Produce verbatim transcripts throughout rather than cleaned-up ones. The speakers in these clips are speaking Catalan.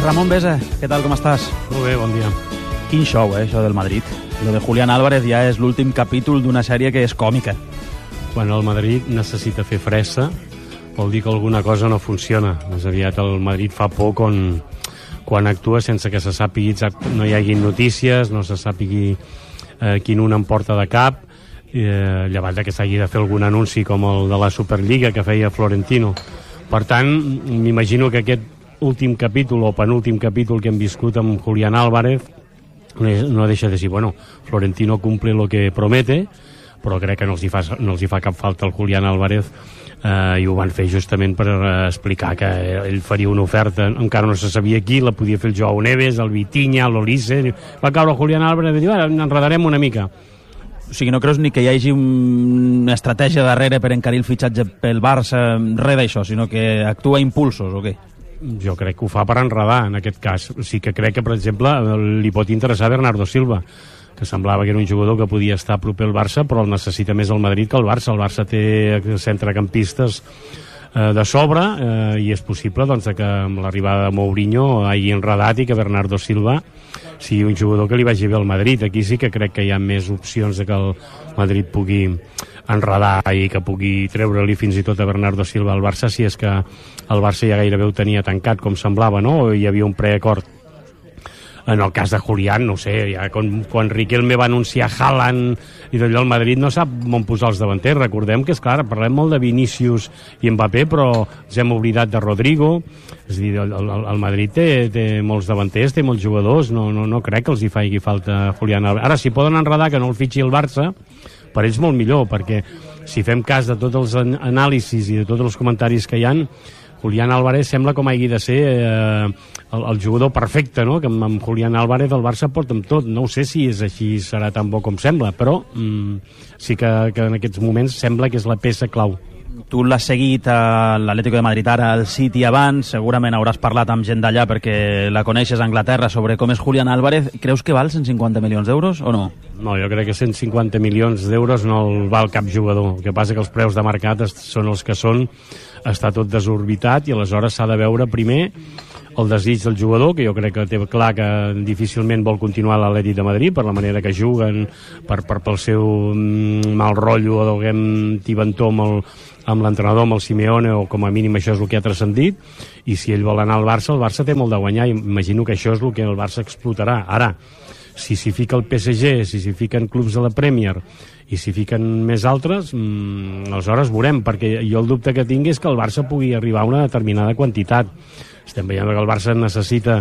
Ramon Besa, què tal, com estàs? Molt bé, bon dia. Quin show, eh, això del Madrid. Lo de Julián Álvarez ja és l'últim capítol d'una sèrie que és còmica. Quan el Madrid necessita fer fressa, vol dir que alguna cosa no funciona. Més aviat el Madrid fa por quan, quan actua sense que se sàpigui, no hi hagi notícies, no se sàpigui eh, quin un en porta de cap, eh, llevat que s'hagi de fer algun anunci com el de la Superliga que feia Florentino. Per tant, m'imagino que aquest últim capítol o penúltim capítol que hem viscut amb Julián Álvarez no deixa de dir, bueno, Florentino cumple lo que promete, però crec que no els hi fa, no els hi fa cap falta el Julián Álvarez, eh, i ho van fer justament per explicar que ell faria una oferta, encara no se sabia qui, la podia fer el Joao Neves, el Vitinha, l'Olise, va caure el Julián Álvarez i diu, ara enredarem una mica. O sigui, no creus ni que hi hagi una estratègia darrere per encarir el fitxatge pel Barça, res d'això, sinó que actua a impulsos, o què? Jo crec que ho fa per enredar, en aquest cas. Sí que crec que, per exemple, li pot interessar Bernardo Silva, que semblava que era un jugador que podia estar proper al Barça, però el necessita més el Madrid que el Barça. El Barça té centrecampistes eh, de sobre, eh, i és possible doncs, que amb l'arribada de Mourinho hagi enredat i que Bernardo Silva sigui un jugador que li vagi bé al Madrid. Aquí sí que crec que hi ha més opcions de que el Madrid pugui enredar i que pugui treure-li fins i tot a Bernardo Silva al Barça, si és que el Barça ja gairebé ho tenia tancat, com semblava, no? O hi havia un preacord. En el cas de Julián, no sé, ja quan, quan Riquelme va anunciar Haaland i d'allò, el Madrid no sap on posar els davanters. Recordem que, és clar, parlem molt de Vinícius i Mbappé, però ens hem oblidat de Rodrigo. És a dir, el, el, el Madrid té, té molts davanters, té molts jugadors, no, no, no crec que els hi faci falta Julián Álvarez. Ara, si poden enredar que no el fitxi el Barça, per ells molt millor, perquè si fem cas de tots els anàlisis i de tots els comentaris que hi han, Julián Álvarez sembla com hagi de ser eh, el, el jugador perfecte, no? Que amb, amb Julián Álvarez el Barça porta amb tot. No ho sé si és així, serà tan bo com sembla, però mm, sí que, que en aquests moments sembla que és la peça clau. Tu l'has seguit a l'Atlético de Madrid ara, al City abans, segurament hauràs parlat amb gent d'allà perquè la coneixes a Anglaterra sobre com és Julián Álvarez. Creus que val cent cinquanta milions d'euros o no? No, jo crec que cent cinquanta milions d'euros no el val cap jugador. El que passa que els preus de mercat són els que són, està tot desorbitat i aleshores s'ha de veure primer el desig del jugador, que jo crec que té clar que difícilment vol continuar a l'Atlètic de Madrid per la manera que juguen, per, per pel seu mal rotllo o d'alguem tibantó amb el amb l'entrenador, amb el Simeone, o com a mínim això és el que ha transcendit, i si ell vol anar al Barça, el Barça té molt de guanyar, i imagino que això és el que el Barça explotarà. Ara, si s'hi fica el P S G, si s'hi fiquen clubs de la Premier i s'hi fiquen més altres, mmm, aleshores veurem, perquè jo el dubte que tinc és que el Barça pugui arribar a una determinada quantitat. Estem veient que el Barça necessita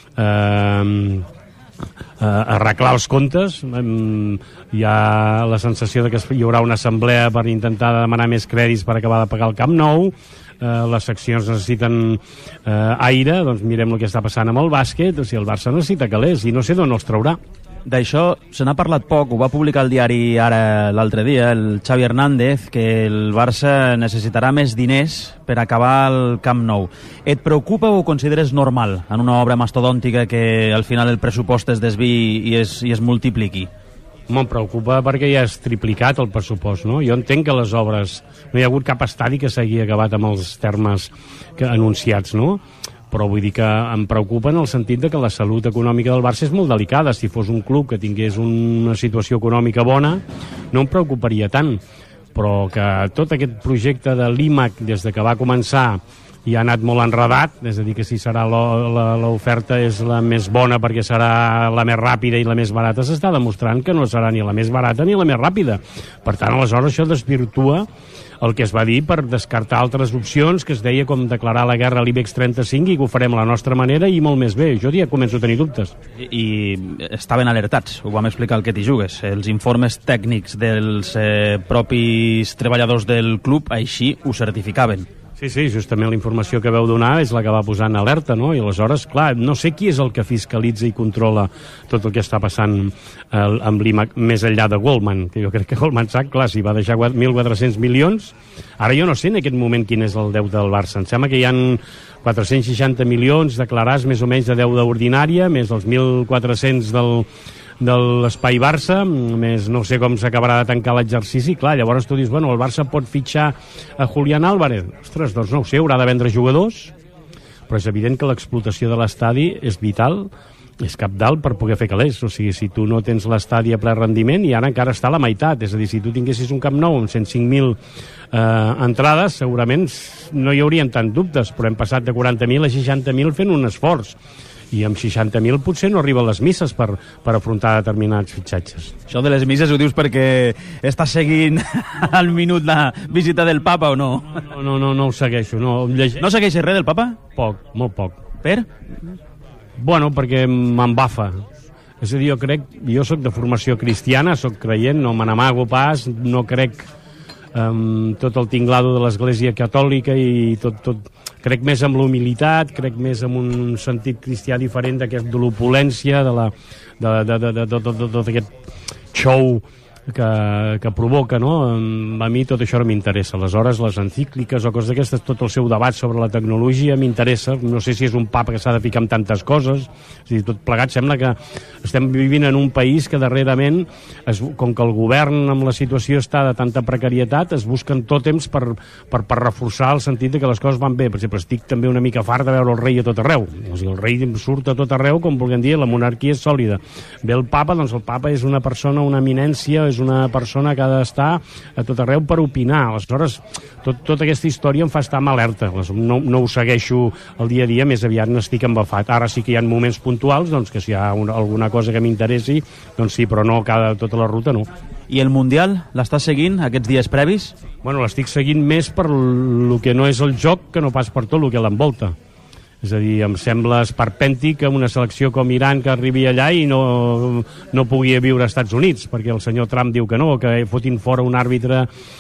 eh, Uh, arreglar els comptes. Um, hi ha la sensació de que hi haurà una assemblea per intentar demanar més crèdits per acabar de pagar el Camp Nou. Uh, les seccions necessiten uh, aire, doncs mirem el que està passant amb el bàsquet. O sigui, el Barça necessita calés i no sé d'on els traurà. D'això se n'ha parlat poc, ho va publicar el diari Ara l'altre dia, el Xavi Hernández, que el Barça necessitarà més diners per acabar el Camp Nou. Et preocupa o ho consideres normal en una obra mastodòntica que al final el pressupost es desviï i es, i es multipliqui? Me'n preocupa perquè ja és triplicat el pressupost, no? Jo entenc que les obres... No hi ha hagut cap estadi que s'hagi acabat amb els termes que, anunciats, no? Però vull dir que em preocupa en el sentit de que la salut econòmica del Barça és molt delicada. Si fos un club que tingués una situació econòmica bona, no em preocuparia tant. Però que tot aquest projecte de l'I M A C, des de que va començar, i ha anat molt enredat, és a dir, que si serà l'oferta és la més bona perquè serà la més ràpida i la més barata, s'està demostrant que no serà ni la més barata ni la més ràpida. Per tant, aleshores això desvirtua el que es va dir per descartar altres opcions, que es deia com declarar la guerra a l'IBEX trenta-cinc i que ho farem a la nostra manera i molt més bé. Jo ja començo a tenir dubtes. I, i estaven alertats, ho vam explicar al Que t'hi jugues. Els informes tècnics dels eh, propis treballadors del club així ho certificaven. Sí, sí, justament la informació que veu donar és la que va posar en alerta, no? I aleshores, clar, no sé qui és el que fiscalitza i controla tot el que està passant eh, amb l'I M A C més enllà de Goldman, que jo crec que Goldman Sachs, clar, si va deixar mil quatre-cents milions, ara jo no sé en aquest moment quin és el deute del Barça. Em sembla que hi ha quatre-cents seixanta milions declarats més o menys de deute ordinària, més els mil quatre-cents del... de l'Espai Barça, més no sé com s'acabarà de tancar l'exercici. Clar, llavors tu dius, bueno, el Barça pot fitxar a Julián Álvarez. Ostres, doncs no ho sé, haurà de vendre jugadors, però és evident que l'explotació de l'estadi és vital, és cabdal per poder fer calés. O sigui, si tu no tens l'estadi a ple rendiment, i ara encara està a la meitat, és a dir, si tu tinguessis un Camp Nou amb cent cinc mil eh, entrades, segurament no hi haurien tant dubtes, però hem passat de quaranta mil a seixanta mil fent un esforç, i amb seixanta mil potser no arriben les misses per, per afrontar determinats fitxatges. Això de les misses ho dius perquè estàs seguint al minut la visita del papa o no? No, no, no, no ho segueixo. No, lleg... no segueixes res del papa? Poc, molt poc. Per? Bueno, perquè m'embafa. És a dir, jo crec, jo sóc de formació cristiana, sóc creient, no me n'amago pas, no crec um, tot el tinglado de l'Església Catòlica i tot, tot... Crec més en l'humilitat, crec més en un sentit cristià diferent d'aquest de l'opulència, de la de, de, de, de, de, de, de tot aquest show que, que provoca, no? A mi tot això no m'interessa. Aleshores, les encícliques o coses d'aquestes, tot el seu debat sobre la tecnologia m'interessa. No sé si és un papa que s'ha de ficar en tantes coses. És a dir, tot plegat sembla que estem vivint en un país que darrerament, es, com que el govern amb la situació està de tanta precarietat, es busquen tòtems per, per, per reforçar el sentit de que les coses van bé. Per exemple, estic també una mica fart de veure el rei a tot arreu. O sigui, el rei surt a tot arreu, com vulguem dir, la monarquia és sòlida. Ve el papa, doncs el papa és una persona, una eminència, és una persona que ha d'estar a tot arreu per opinar. Aleshores, tot, tota aquesta història em fa estar en alerta. No, no ho segueixo el dia a dia, més aviat n'estic embafat. Ara sí que hi ha moments puntuals, doncs que si hi ha una, alguna cosa que m'interessi, doncs sí, però no cada, tota la ruta no. I el Mundial, l'estàs seguint aquests dies previs? Bueno, l'estic seguint més per el que no és el joc que no pas per tot el que l'envolta. És a dir, em sembla esperpèntic que una selecció com Iran que arribi allà i no, no pugui viure als Estats Units, perquè el senyor Trump diu que no, que fotin fora un àrbitre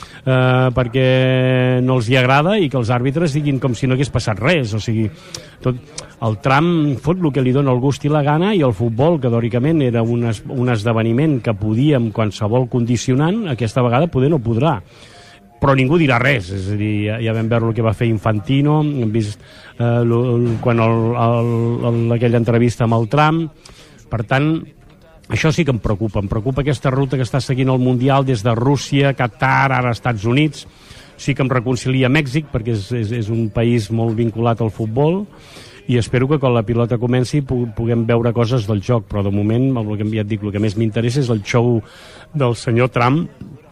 eh, perquè no els hi agrada i que els àrbitres diguin com si no hagués passat res. O sigui, tot, el Trump fot el que li dona el gust i la gana, i el futbol, que teòricament era un, es, un esdeveniment que podia amb qualsevol condicionant, aquesta vegada poder no podrà. Però ningú dirà res, és a dir, ja, ja vam veure el que va fer Infantino, hem vist eh, l, l, quan el, el, el, aquella entrevista amb el Trump. Per tant, això sí que em preocupa, em preocupa aquesta ruta que està seguint el Mundial des de Rússia, Qatar, ara Estats Units. Sí que em reconcilia Mèxic, perquè és, és, és un país molt vinculat al futbol, i espero que quan la pilota comenci puguem veure coses del joc, però de moment, el que ja et dic, el que més m'interessa és el show del senyor Trump,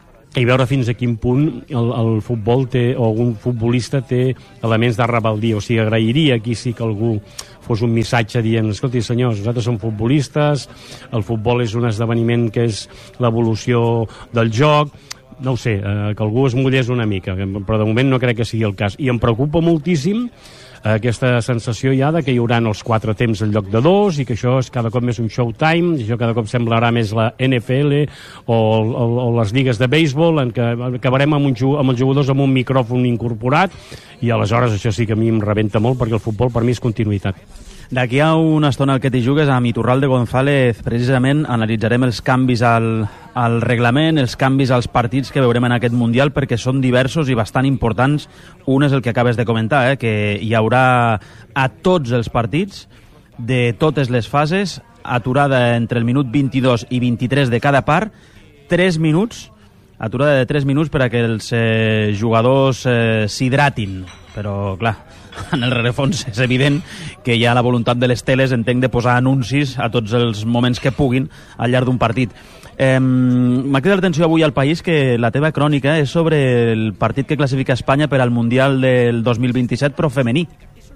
i veure fins a quin punt el, el futbol té, o algun futbolista té elements de rebel·lia. O sigui, agrairia aquí sí que algú fos un missatge dient, escolti senyors, nosaltres som futbolistes, el futbol és un esdeveniment que és l'evolució del joc, no ho sé, eh, que algú es mullés una mica, però de moment no crec que sigui el cas. I em preocupa moltíssim aquesta sensació ja de que hi haurà els quatre temps en lloc de dos, i que això és cada cop més un showtime, i això cada cop semblarà més la N F L o, o, o les lligues de béisbol, en què acabarem amb, un, amb els jugadors amb un micròfon incorporat, i aleshores això sí que a mi em rebenta molt, perquè el futbol per mi és continuïtat. D'aquí a una estona al que t'hi jugues, amb Iturralde González, precisament analitzarem els canvis al, al reglament, els canvis als partits que veurem en aquest Mundial, perquè són diversos i bastant importants. Un és el que acabes de comentar, eh, que hi haurà a tots els partits, de totes les fases, aturada entre el minut vint-i-dos i vint-i-tres de cada part, tres minuts, aturada de tres minuts per a que els eh, jugadors eh, s'hidratin. Però, clar, en el rerefons és evident que hi ha la voluntat de les teles, entenc, de posar anuncis a tots els moments que puguin al llarg d'un partit. Eh, M'ha cridat l'atenció avui al País que la teva crònica és sobre el partit que classifica Espanya per al Mundial del dos mil vint-i-set, però femení.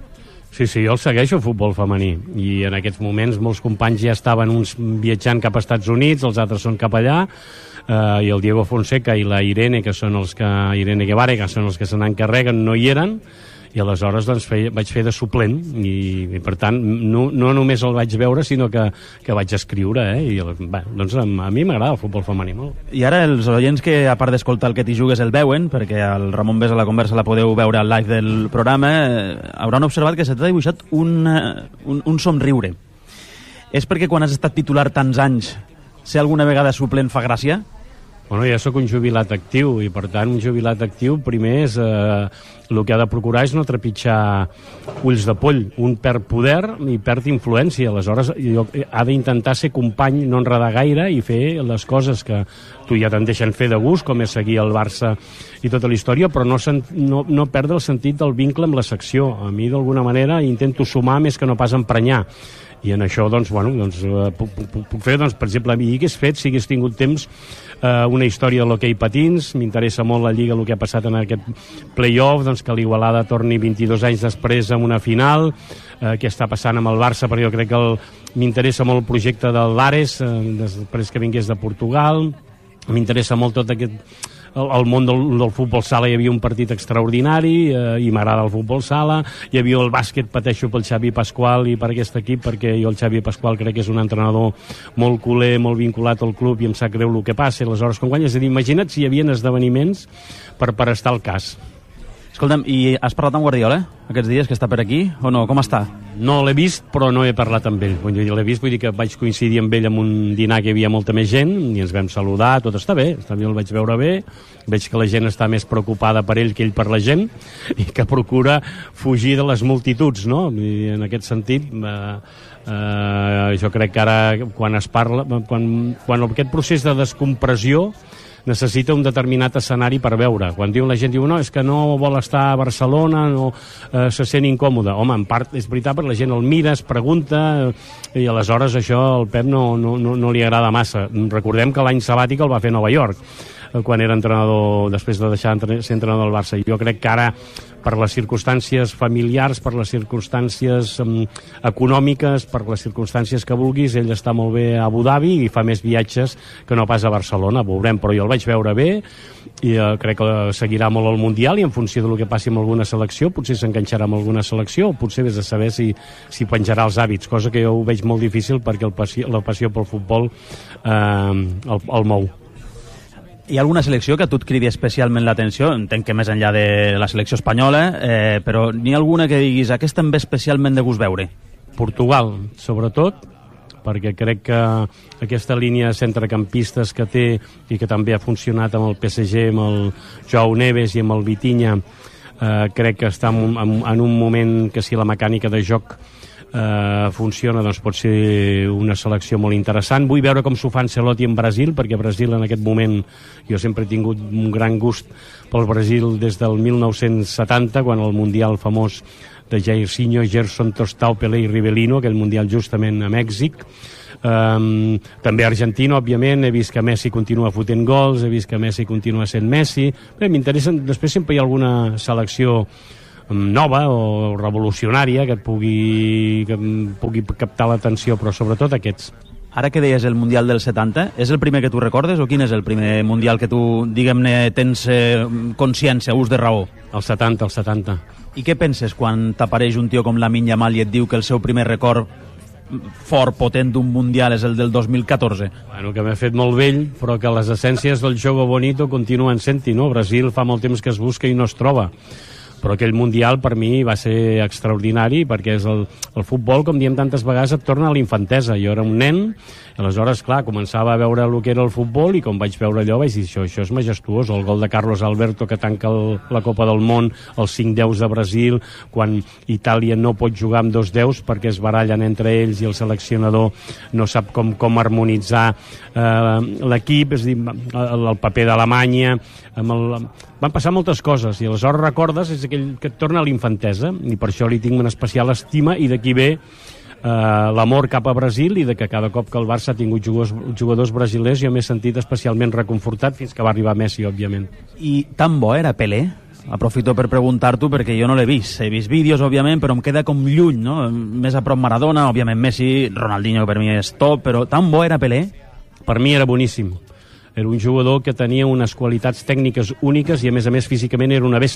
Sí, sí, jo el segueixo, el futbol femení, i en aquests moments molts companys ja estaven uns viatjant cap als Estats Units, els altres són cap allà, eh, i el Diego Fonseca i la Irene, que són els que, Irene Guevara, que són els que se n'encarreguen, no hi eren, i aleshores doncs, feia, vaig fer de suplent, i, i per tant no, no només el vaig veure, sinó que, que vaig escriure, eh? I bé, doncs a, a mi m'agrada el futbol femení molt. I ara els oients que, a part d'escoltar el que t'hi jugues, el veuen, perquè el Ramon Besa la conversa la podeu veure al live del programa, eh, hauran observat que se t'ha dibuixat un, un, un somriure. És perquè quan has estat titular tants anys, ser alguna vegada suplent fa gràcia? Bueno, ja sóc un jubilat actiu i, per tant, un jubilat actiu primer és... Eh, el que ha de procurar és no trepitjar ulls de poll. Un perd poder i perd influència. Aleshores, ha d'intentar ser company, no enredar gaire i fer les coses que tu ja te'n deixen fer de gust, com és seguir el Barça i tota la història, però no, no, no perdre el sentit del vincle amb la secció. A mi, d'alguna manera, intento sumar més que no pas emprenyar. I en això, doncs, bueno, doncs, uh, puc, puc, puc fer, doncs, per exemple, a mi hagués fet, si hagués tingut temps, uh, una història de l'hoquei patins. M'interessa molt la Lliga, el que ha passat en aquest play-off, doncs, que l'Igualada torni vint-i-dos anys després a una final, uh, què està passant amb el Barça, perquè jo crec que m'interessa molt el projecte del l'Ares, uh, després que vingués de Portugal. M'interessa molt tot aquest... Al món del, del futbol sala hi havia un partit extraordinari eh, i m'agrada el futbol sala. Hi havia el bàsquet, pateixo pel Xavi Pasqual i per aquest equip, perquè jo el Xavi Pasqual crec que és un entrenador molt culer, molt vinculat al club i em sap greu el que passa. Aleshores, com guanya, és a dir, imagina't si hi havia esdeveniments per, per estar al cas. Escolta'm, i has parlat amb Guardiola aquests dies, que està per aquí, o no? Com està? No l'he vist, però no he parlat amb ell. Vull dir, l'he vist, vull dir que vaig coincidir amb ell en un dinar que hi havia molta més gent i ens vam saludar, tot està bé, també el vaig veure bé, veig que la gent està més preocupada per ell que ell per la gent i que procura fugir de les multituds, no? I en aquest sentit, eh, eh, jo crec que ara, quan es parla, quan, quan aquest procés de descompressió necessita un determinat escenari per veure. Quan diu la gent, diu, no, és que no vol estar a Barcelona, no eh, se sent incòmode. Home, en part és veritat, perquè la gent el mira, es pregunta, eh, i aleshores això al Pep no, no, no, no li agrada massa. Recordem que l'any sabàtic el va fer a Nova York, eh, quan era entrenador, després de deixar de ser entrenador del Barça. Jo crec que ara, per les circumstàncies familiars, per les circumstàncies um, econòmiques, per les circumstàncies que vulguis, ell està molt bé a Abu Dhabi i fa més viatges que no pas a Barcelona, veurem, però jo el vaig veure bé i uh, crec que seguirà molt el Mundial i en funció del que passi amb alguna selecció, potser s'enganxarà amb alguna selecció o potser vés a saber si, si penjarà els hàbits, cosa que jo ho veig molt difícil perquè el passió, la passió pel futbol eh, el, el mou. Hi ha alguna selecció que a tu et cridi especialment l'atenció? Entenc que més enllà de la selecció espanyola, eh, però n'hi ha alguna que diguis aquesta em ve especialment de gust veure? Portugal, sobretot, perquè crec que aquesta línia de centrecampistes que té i que també ha funcionat amb el P S G, amb el Joao Neves i amb el Vitinha, eh, crec que està en, en, en un moment que si la mecànica de joc Uh, funciona, doncs pot ser una selecció molt interessant. Vull veure com s'ho fa Ancelotti en Brasil, perquè Brasil en aquest moment jo sempre he tingut un gran gust pel Brasil des del mil nou-cents setanta, quan el Mundial famós de Jairzinho, Gerson, Tostao, Pelé i Rivelino, aquell Mundial justament a Mèxic. Um, també a Argentina, òbviament, he vist que Messi continua fotent gols, he vist que Messi continua sent Messi. Bé, m'interessen, després sempre hi ha alguna selecció nova o revolucionària que et pugui, que pugui captar l'atenció, però sobretot aquests. Ara que deies el Mundial del setanta, és el primer que tu recordes o quin és el primer Mundial que tu, diguem-ne, tens eh, consciència, ús de raó? El setanta, el setanta. I què penses quan t'apareix un tio com Lamine Yamal i et diu que el seu primer record fort, potent d'un Mundial és el del dos mil catorze? Bueno, que m'he fet molt vell, però que les essències del jogo bonito continuen sent-hi, no? Brasil fa molt temps que es busca i no es troba. Però aquell Mundial per mi va ser extraordinari perquè és el, el futbol, com diem tantes vegades, et torna a la infantesa. Jo era un nen, aleshores, clar, començava a veure el que era el futbol i com vaig veure allò vaig dir, això, això és majestuós. El gol de Carlos Alberto que tanca el, la Copa del Món, els cinc deus de Brasil, quan Itàlia no pot jugar amb dos deus perquè es barallen entre ells i el seleccionador no sap com, com harmonitzar eh, l'equip, és a dir, el, el paper d'Alemanya, amb el... Van passar moltes coses i aleshores recordes és aquell que et torna a l'infantesa i per això li tinc una especial estima i d'aquí ve eh, l'amor cap a Brasil i de que cada cop que el Barça ha tingut jugadors, jugadors brasilers jo m'he sentit especialment reconfortat fins que va arribar Messi, òbviament. I tan bo era Pelé? Aprofito per preguntar-t'ho perquè jo no l'he vist. He vist vídeos, òbviament, però em queda com lluny, no? Més a prop Maradona, òbviament Messi, Ronaldinho per mi és top, però tan bo era Pelé? Per mi era boníssim. Era un jugador que tenia unes qualitats tècniques úniques i, a més a més, físicament era una bèstia.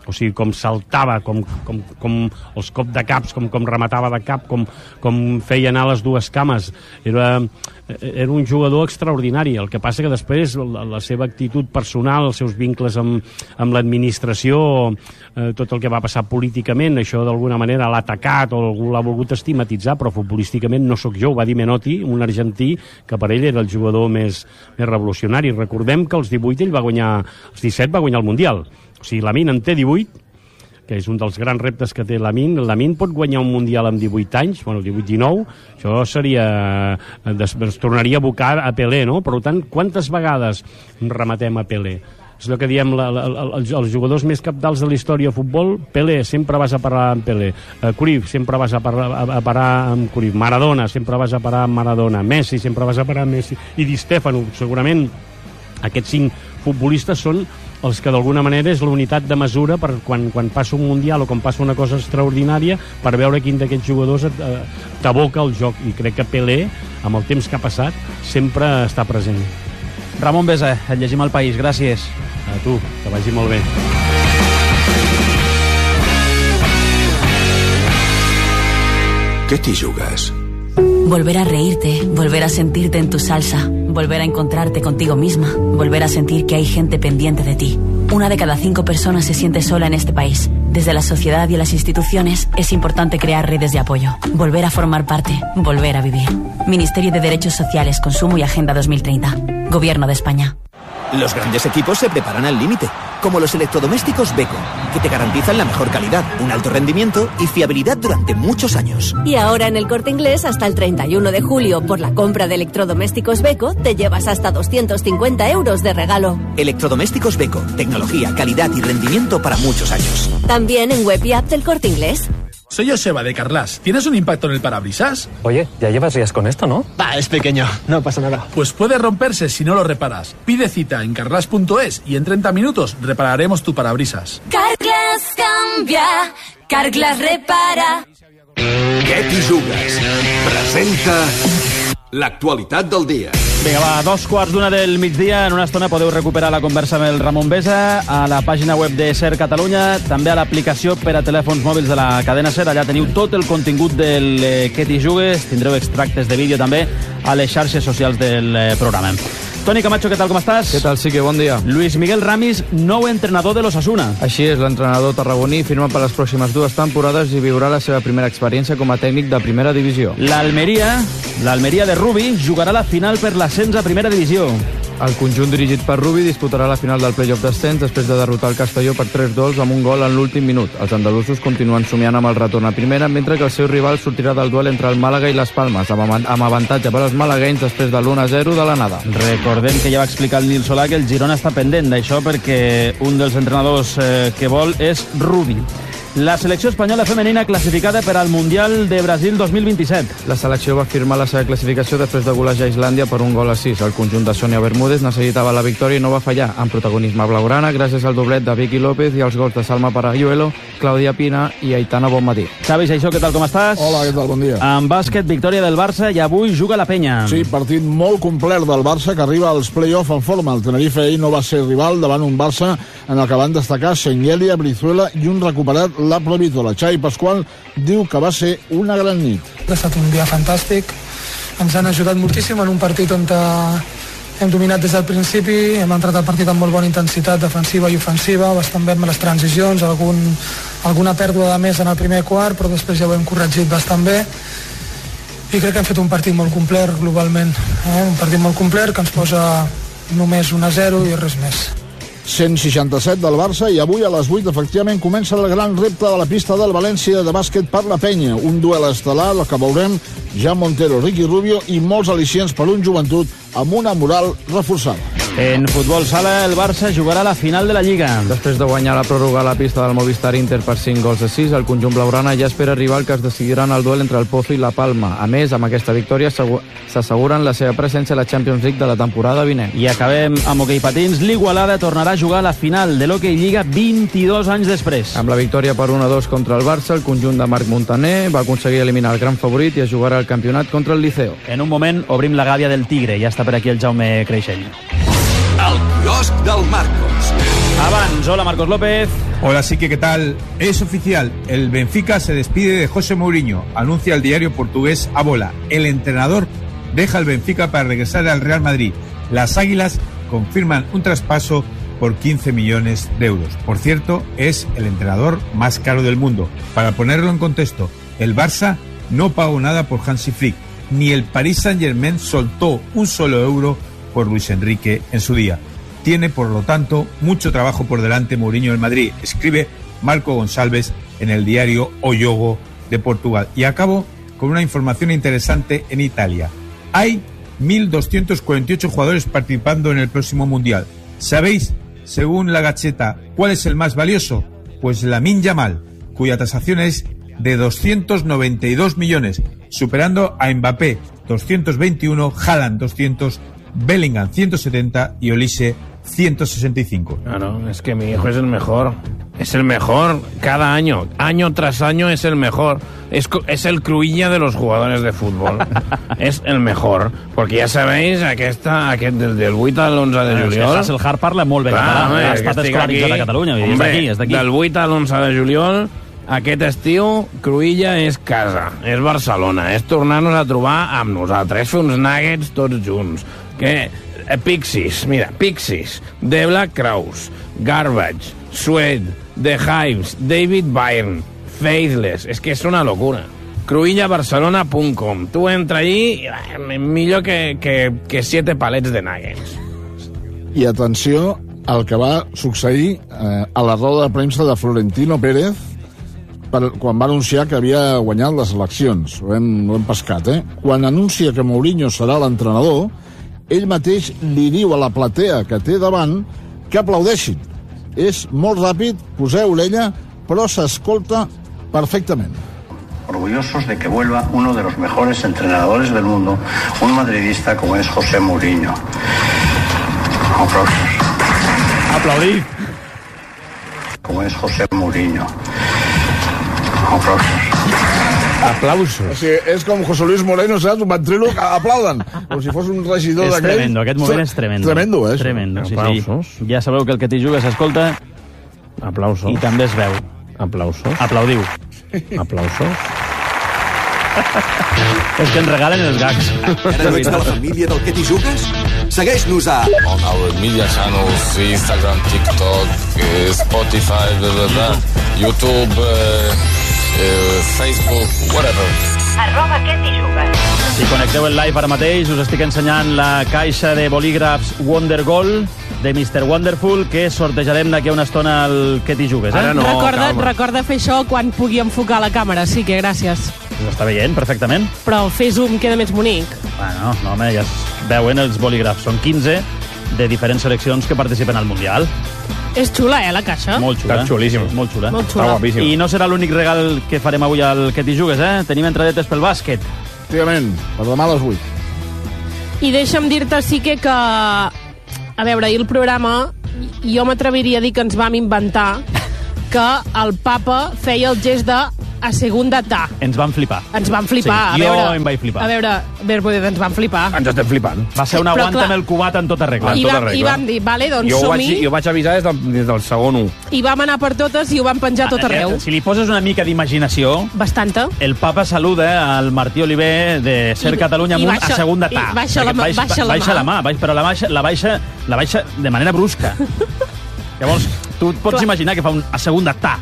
o sigui, com saltava, com, com, com els cop de caps, com, com rematava de cap, com, com feia anar les dues cames. Era, era un jugador extraordinari. El que passa que després la, la seva actitud personal, els seus vincles amb, amb l'administració, eh, tot el que va passar políticament, això d'alguna manera l'ha atacat o algú l'ha volgut estigmatitzar, però futbolísticament no sóc jo, ho va dir Menotti, un argentí que per ell era el jugador més, més revolucionari. Recordem que als divuit ell va guanyar, als disset va guanyar el Mundial. O sigui, Lamine en té divuit, que és un dels grans reptes que té Lamine. Lamine pot guanyar un Mundial amb divuit anys, bueno, divuit dinou, això seria... es tornaria a abocar a Pelé, no? Per tant, quantes vegades rematem a Pelé? És el que diem, la, la, els, els jugadors més capdals de la història de futbol. Pelé, sempre vas a parar amb Pelé. Uh, Cruyff, sempre vas a parar, a, a parar amb Cruyff. Maradona, sempre vas a parar amb Maradona. Messi, sempre vas a parar amb Messi. I Di Stefano, segurament aquests cinc futbolistes són els que d'alguna manera és l'unitat de mesura per quan, quan passa un Mundial o quan passa una cosa extraordinària, per veure quin d'aquests jugadors eh, t'aboca el joc. I crec que Pelé, amb el temps que ha passat, sempre està present. Ramon Besa, et llegim al País, gràcies. A tu, que vagi molt bé. ¿Qué te jugas? Volver a reírte, volver a sentirte en tu salsa, volver a encontrarte contigo misma, volver a sentir que hay gente pendiente de ti. Una de cada cinco personas se siente sola en este país. Desde la sociedad y las instituciones es importante crear redes de apoyo, volver a formar parte, volver a vivir. Ministerio de Derechos Sociales, Consumo y Agenda dos mil treinta. Gobierno de España. Los grandes equipos se preparan al límite, como los electrodomésticos Beko, que te garantizan la mejor calidad, un alto rendimiento y fiabilidad durante muchos años. Y ahora en El Corte Inglés, hasta el treinta y uno de julio, por la compra de electrodomésticos Beko, te llevas hasta doscientos cincuenta euros de regalo. Electrodomésticos Beko, tecnología, calidad y rendimiento para muchos años. También en web y app del Corte Inglés. Soy Joseba de Carlas. ¿Tienes un impacto en el parabrisas? Oye, ya llevas días con esto, ¿no? Va, es pequeño, no pasa nada. Pues puede romperse si no lo reparas. Pide cita en carglass punto es y en treinta minutos repararemos tu parabrisas. Carglass cambia, Carglass repara. Què t'hi jugues? Presenta l'actualitat del dia. Vinga, va, dos quarts d'una del migdia. En una estona podeu recuperar la conversa amb el Ramon Besa a la pàgina web de SER Catalunya, també a l'aplicació per a telèfons mòbils de la cadena SER. Allà teniu tot el contingut del eh, Què t'hi jugues. Tindreu extractes de vídeo també a les xarxes socials del eh, programa. Toni Camacho, què tal, com estàs? Què tal, sí que bon dia. Luis Miguel Ramis, nou entrenador de l'Osasuna. Així és, l'entrenador tarragoní firma per les pròximes dues temporades i viurà la seva primera experiència com a tècnic de primera divisió. L'Almeria, l'Almeria de Rubi, jugarà la final per l'ascens a primera divisió. El conjunt dirigit per Rubi disputarà la final del playoff d'ascens després de derrotar el Castelló per tres dos amb un gol en l'últim minut. Els andalusos continuen somiant amb el retorn a primera, mentre que el seu rival sortirà del duel entre el Màlaga i les Palmes, amb avantatge per als malaguenys després de l'u a zero de l'anada. Recordem que ja va explicar el Nil Solà que el Girona està pendent d'això perquè un dels entrenadors eh, que vol és Rubi. La selecció espanyola femenina classificada per al Mundial de Brasil dos mil vint-i-set. La selecció va firmar la seva classificació després de golejar Islàndia per un gol a sis. El conjunt de Sonia Bermúdez necessitava la victòria i no va fallar, amb protagonisme blaugrana gràcies al doblet de Vicky López i als gols de Salma Parayuelo, Clàudia Pina i Aitana Bonmatí. Xavi Seixó, què tal, com estàs? Hola, què tal, bon dia. En bàsquet, victòria del Barça i avui juga la Penya. Sí, partit molt complet del Barça que arriba als play-off en forma. El Tenerife ahir no va ser rival davant un Barça en el que van destacar Senghelia, Brizuela i un recuperat La Provítola. Xavi Pasqual diu que va ser una gran nit. Ha estat un dia fantàstic, ens han ajudat moltíssim en un partit on hem dominat des del principi, hem entrat al partit amb molt bona intensitat defensiva i ofensiva, bastant bé amb les transicions, algun, alguna pèrdua de més en el primer quart, però després ja ho hem corregit bastant bé i crec que hem fet un partit molt complet globalment, eh? un partit molt complet que ens posa només un a zero i res més. cent seixanta-set del Barça i avui a les vuit efectivament comença el gran repte de la pista del València de bàsquet per la Penya, un duel estel·lar el que veurem Jan Montero, Ricky Rubio i molts al·licients per un joventut amb una moral reforçada. En futbol sala, el Barça jugarà la final de la Lliga. Després de guanyar la pròrroga a la pista del Movistar Inter per cinc gols a sis, el conjunt blaugrana ja espera rival que es decidiran el duel entre el Pozo i la Palma. A més, amb aquesta victòria s'asseguren la seva presència a la Champions League de la temporada vinent. I acabem amb hoquei patins. L'Igualada tornarà a jugar a la final de l'Hockey Lliga vint-i-dos anys després. Amb la victòria per un a dos contra el Barça, el conjunt de Marc Montaner va aconseguir eliminar el gran favorit i es jugarà el campionat contra el Liceo. En un moment obrim la gàbia del Tigre. Ja està per aquí el Jaume Creixell. El quiosc del Marcos. Abans, hola Marcos López. Hola, Sique, ¿qué tal? Es oficial, el Benfica se despide de José Mourinho, anuncia el diario portugués A Bola. El entrenador deja el Benfica para regresar al Real Madrid. Las Águilas confirman un traspaso por quince millones de euros. Por cierto, es el entrenador más caro del mundo. Para ponerlo en contexto, el Barça no pagó nada por Hansi Flick, ni el Paris Saint-Germain soltó un solo euro por Luis Enrique en su día. Tiene, por lo tanto, mucho trabajo por delante Mourinho en Madrid, escribe Marco Gonçalves en el diario O Jogo de Portugal. Y acabo con una información interesante en Italia. Hay mil doscientos cuarenta y ocho jugadores participando en el próximo Mundial. ¿Sabéis, según la Gazzetta, cuál es el más valioso? Pues Lamine Yamal, cuya tasación es de doscientos noventa y dos millones, superando a Mbappé doscientos veintiuno, Haaland doscientos, Bellingham ciento setenta y Olise ciento sesenta y cinco. Claro, es que mi hijo es el mejor. Es el mejor cada año. Año tras año es el mejor. Es, es el Cruïlla de los jugadores de fútbol. És el mejor. Perquè ja sabeu, aquesta, aquest, del, del vuit al onze de juliol... El Hart parla molt bé català. Home, ha estat escolaritzat a Catalunya. Hombre, és d'aquí, és d'aquí. Del vuit al onze de juliol, aquest estiu, Cruïlla és casa. És Barcelona. És tornar-nos a trobar amb nosaltres. És fer uns nuggets tots junts. Que... Pixies, mira, Pixies, The Black Crowes, Garbage, Suede, The Hives, David Byrne, Faithless, és que és una locura. cruïlla barcelona punt com. Tu entra allí, millor que, que, que siete palets de nuggets. I atenció al que va succeir eh, a la roda de premsa de Florentino Pérez per, quan va anunciar que havia guanyat les eleccions. Ho hem, ho hem pescat, eh? Quan anuncia que Mourinho serà l'entrenador, ell mateix li diu a la platea que té davant que aplaudeixin. És molt ràpid, poseu l'ella, però s'escolta perfectament. Orgullosos de que vuelva uno de los mejores entrenadores del mundo, un madridista como es José Mourinho. Aplausos. Aplaudid. Como es José Mourinho. Aplausos. Aplausos. O sigui, és com José Luis Moreno, saps? Un ventrilo que aplauden, com si fos un regidor d'aquell. És tremendo, aquest moment és tremendo. Tremendo, eh? Tremendo, sí, Aplausos. sí. Ja sabeu que el que t'hi juga s'escolta. Aplausos. I també es veu. Aplausos. Aplaudiu. Aplausos. És que ens regalen els gags. Ara no ets de la família del que t'hi jugues? Segueix-nos a... On our media channels, Instagram, TikTok, eh, Spotify, blah, blah, blah, YouTube... Eh... Uh, Facebook, whatever. Arroba que t'hi jugues. Si connecteu el live ara mateix, us estic ensenyant la caixa de bolígrafs Wonder Goal de mister Wonderful, que sortejarem d'aquí a una estona el que t'hi jugues. Eh? Ara no, recorda, recorda fer això quan pugui enfocar la càmera, sí que gràcies. S'està veient perfectament. Però fer zoom queda més bonic. Bueno, no, home, ja es veuen els bolígrafs. Són quinze de diferents seleccions que participen al Mundial. És xula, eh, la caixa? Molt xula. Està xulíssim. Molt xula. Molt xula. Està guapíssim. I no serà l'únic regal que farem avui al que t'hi jugues, eh? Tenim entradetes pel bàsquet. Efectivament, per demà a les vuit. I deixa'm dir-te, sí que, que... A veure, ahir el programa, jo m'atreviria a dir que ens vam inventar que el papa feia el gest de a segunda ta. Ens van flipar. Ens van flipar. Sí, a jo veure, em vaig flipar. A veure, Verbo, ens van flipar. Ens estem flipant. Va ser un Però, aguanta clar, amb el cubat en tota regla. I, tota vam, regla. I vam dir, vale, doncs jo som-hi. vaig, jo vaig avisar des del, des del segon u. I vam anar per totes i ho vam penjar tot arreu. Si li poses una mica d'imaginació... Bastanta. El papa saluda al Martí Oliver de Ser I- Catalunya i amunt baixa- a segunda ta. i baixa la mà- Baix- baixa la baixa mà. la mà, baix, però la baixa, la, baixa, la baixa de manera brusca. Llavors, tu et pots Clar. imaginar que fa un a segunda ta.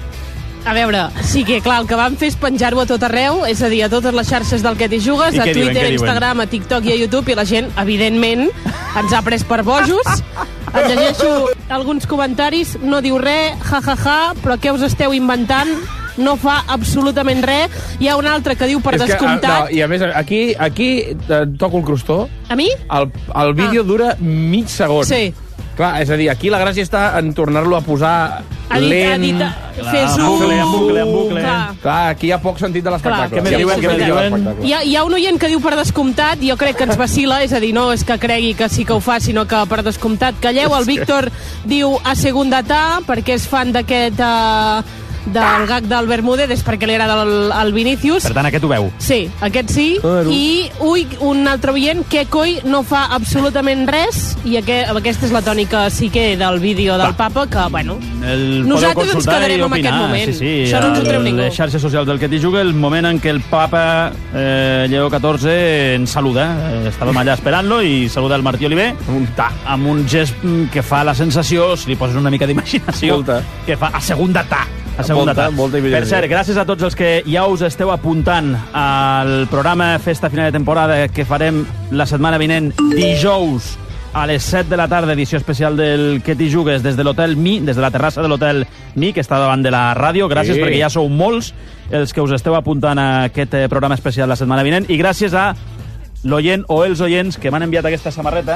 A veure, sí que, clar, el que vam fer és penjar-ho a tot arreu, és a dir, a totes les xarxes del que t'hi jugues, I a què diuen, Twitter, què a Instagram, a TikTok i a YouTube, i la gent, evidentment, ens ha pres per bojos. Et llegeixo alguns comentaris, no diu res, ja, ja, ja, però què us esteu inventant? No fa absolutament res. Hi ha un altre que diu per És que, descomptat... no, I a més, aquí, aquí eh, toco el crostó. A mi? El, el vídeo ah. dura mig segon. Sí. Clar, és a dir, aquí la gràcia està en tornar-lo a posar A dit, lent... a dit, a fer zoom. En bucle, en bucle, en bucle. Clar. Clar, aquí hi ha poc sentit de l'espectacle. Clar, Què me sí, diuen, sí, què me sí. diuen? Hi ha, hi ha un oient que diu per descomptat, jo crec que ens vacila, és a dir, no és que cregui que sí que ho fa, sinó que per descomptat calleu. El Víctor diu a segunda ta, perquè és fan d'aquest... Uh, del gag del Bermúdez és perquè li agrada el, el Vinícius. Per tant, aquest ho veu. Sí, aquest sí. Claro. I, ui, un altre oient, que coi no fa absolutament res, i aquest, aquesta és la tònica sí que del vídeo del Va. Papa, que, bueno, el nosaltres ens quedarem amb aquest moment. Sí, sí, això no ens ho treu ningú. Les xarxes socials del Que t'hi juga, el moment en què el papa eh, Lleó catorze ens saluda. Eh, estàvem allà esperant-lo i saluda el Martí Oliver un ta, amb un gest que fa la sensació, si li poses una mica d'imaginació, Molta. que fa a segunda ta. A segunda Molta, ta. molta per cert, gràcies a tots els que ja us esteu apuntant al programa Festa Final de Temporada que farem la setmana vinent, dijous, a les set de la tarda, edició especial del Que t'hi jugues des de l'Hotel Mi, des de la terrassa de l'Hotel Mi, que està davant de la ràdio. Gràcies, sí. perquè ja sou molts els que us esteu apuntant a aquest programa especial la setmana vinent. I gràcies a l'oient o els oients que m'han enviat aquesta samarreta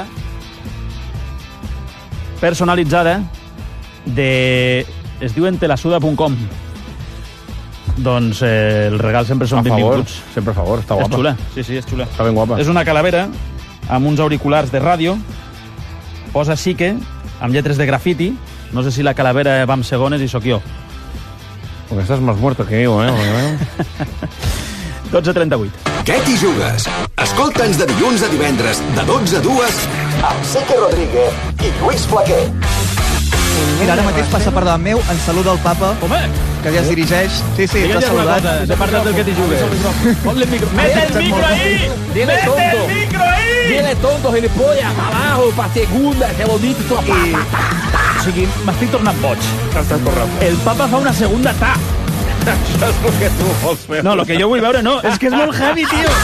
personalitzada de... es diuen telasuda punt com. Doncs eh, el regal sempre són benvinguts. Sempre a favor, està guapa. És xula, sí, sí, és xula. Està ben guapa. És una calavera amb uns auriculars de ràdio, posa Sique, amb lletres de grafiti, no sé si la calavera va amb segones i sóc jo. Porque estás más muerto que yo, eh? dotze trenta vuit. Què t'hi jugues? Escolta'ns de dilluns a divendres, de dotze a dues, amb Sique Rodríguez i Lluís Flaquer. Mira, ara mateix passa per davant meu, en saluda el papa, Home. que ja es dirigeix. Sí, sí, t'ha saludat. De part del Que t'hi jugues. Ponle el micro. Mete el micro ahí! Dile Mete tonto. el micro ahí! Dile tonto, gilipollas, abajo, pa' segunda, te lo dic, tu pa, pa, pa. O sigui, m'estic tornant boig. El papa fa una segunda ta. Això és el que tu vols veure. No, el que jo vull veure no, és que és molt heavy, tio.